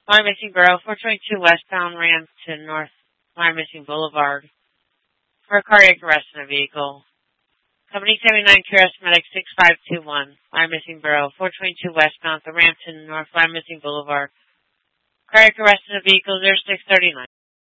Wyomissing Borough, 422 westbound Rampton North Wyomissing Boulevard. For a cardiac arrest in a vehicle. Company 79 QRS Medic 6521, Wyomissing Borough, 422 westbound the Rampton North Wyomissing Boulevard. Cardiac arrest in a vehicle 0639.